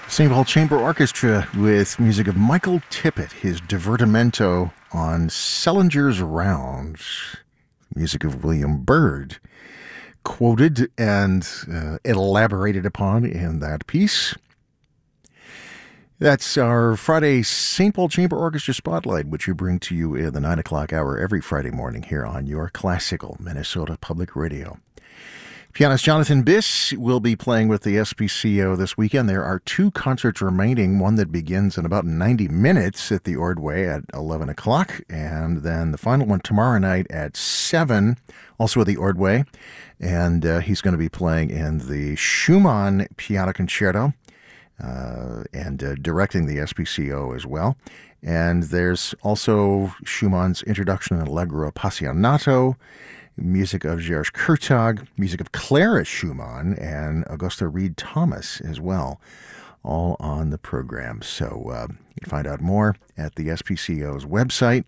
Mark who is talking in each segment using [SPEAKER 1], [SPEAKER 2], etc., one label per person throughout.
[SPEAKER 1] St. Paul Chamber Orchestra with music of Michael Tippett, his divertimento on Selinger's Round. Music of William Byrd, quoted and elaborated upon in that piece. That's our Friday St. Paul Chamber Orchestra Spotlight, which we bring to you in the 9 o'clock hour every Friday morning here on your classical Minnesota Public Radio. Pianist Jonathan Biss will be playing with the SPCO this weekend. There are 2 concerts remaining, one that begins in about 90 minutes at the Ordway at 11 o'clock, and then the final one tomorrow night at 7, also at the Ordway. And he's going to be playing in the Schumann Piano Concerto and directing the SPCO as well. And there's also Schumann's Introduction and Allegro Appassionato, music of Georges Kurtag, music of Clara Schumann, and Augusta Reed Thomas as well, all on the program. So you can find out more at the SPCO's website.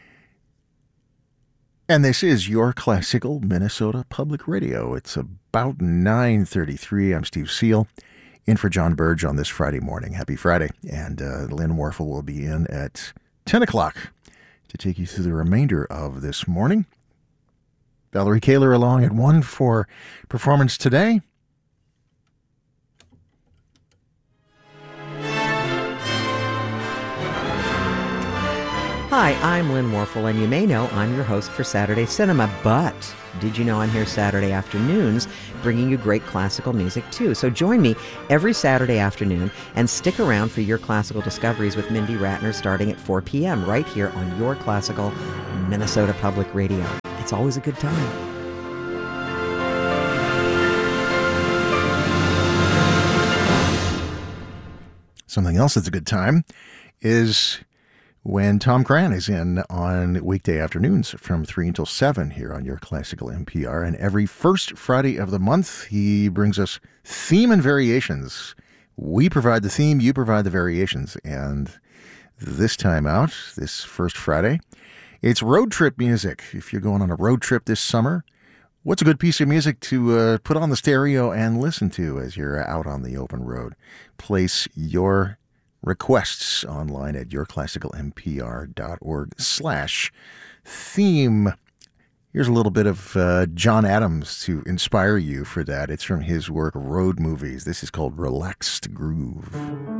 [SPEAKER 1] And this is your classical Minnesota Public Radio. It's about 9:33. I'm Steve Seal, in for John Burge on this Friday morning. Happy Friday. And Lynn Warfel will be in at 10 o'clock to take you through the remainder of this morning. Valerie Kaler along at 1 for performance today.
[SPEAKER 2] Hi, I'm Lynn Warfel, and you may know I'm your host for Saturday Cinema, but did you know I'm here Saturday afternoons bringing you great classical music too? So join me every Saturday afternoon and stick around for your classical discoveries with Mindy Ratner starting at 4 p.m. right here on your classical Minnesota Public Radio. It's always a good time.
[SPEAKER 1] Something else that's a good time is when Tom Cran is in on weekday afternoons from 3 until 7 here on your classical NPR. And every first Friday of the month, he brings us theme and variations. We provide the theme, you provide the variations. And this time out, this first Friday, it's road trip music. If you're going on a road trip this summer, what's a good piece of music to put on the stereo and listen to as you're out on the open road? Place your requests online at yourclassicalmpr.org/theme. Here's a little bit of John Adams to inspire you for that. It's from his work Road Movies. This is called Relaxed Groove.